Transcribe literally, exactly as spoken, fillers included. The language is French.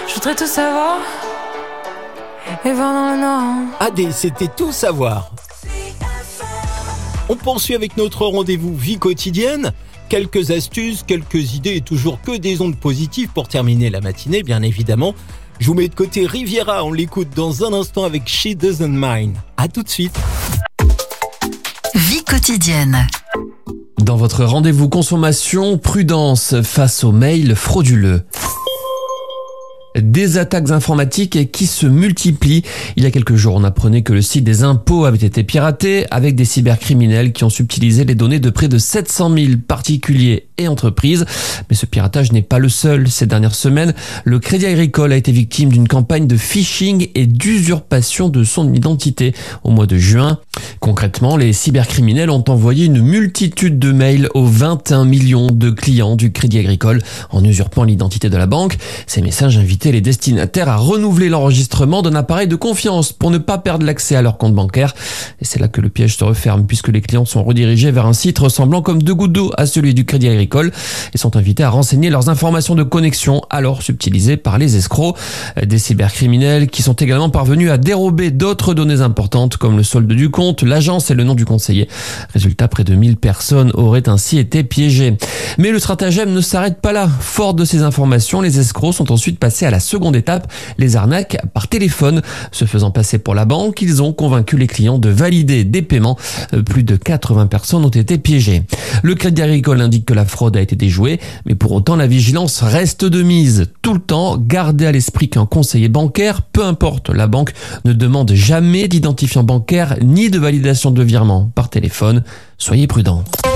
Je voudrais tout savoir et voir dans le noir. A D, c'était tout savoir. On poursuit avec notre rendez-vous vie quotidienne. Quelques astuces, quelques idées et toujours que des ondes positives pour terminer la matinée, bien évidemment. Je vous mets de côté Riviera, on l'écoute dans un instant avec She Doesn't Mind. À tout de suite. Vie quotidienne. Dans votre rendez-vous consommation, prudence face aux mails frauduleux. Des attaques informatiques qui se multiplient. Il y a quelques jours, on apprenait que le site des impôts avait été piraté avec des cybercriminels qui ont subtilisé les données de près de sept cent mille particuliers et entreprises. Mais ce piratage n'est pas le seul. Ces dernières semaines, le Crédit Agricole a été victime d'une campagne de phishing et d'usurpation de son identité au mois de juin. Concrètement, les cybercriminels ont envoyé une multitude de mails aux vingt et un millions de clients du Crédit Agricole en usurpant l'identité de la banque. Ces messages invitaient les destinataires à renouveler l'enregistrement d'un appareil de confiance pour ne pas perdre l'accès à leur compte bancaire. Et c'est là que le piège se referme puisque les clients sont redirigés vers un site ressemblant comme deux gouttes d'eau à celui du Crédit Agricole et sont invités à renseigner leurs informations de connexion alors subtilisées par les escrocs. Des cybercriminels qui sont également parvenus à dérober d'autres données importantes comme le solde du compte, l'agence et le nom du conseiller. Résultat, près de mille personnes auraient ainsi été piégées. Mais le stratagème ne s'arrête pas là. Fort de ces informations, les escrocs sont ensuite passés à la seconde étape, les arnaques par téléphone. Se faisant passer pour la banque, ils ont convaincu les clients de valider des paiements. Plus de quatre-vingts personnes ont été piégées. Le Crédit Agricole indique que la fraude a été déjouée, mais pour autant la vigilance reste de mise. Tout le temps, gardez à l'esprit qu'un conseiller bancaire, peu importe la banque, ne demande jamais d'identifiant bancaire ni de validation de virement par téléphone. Soyez prudents.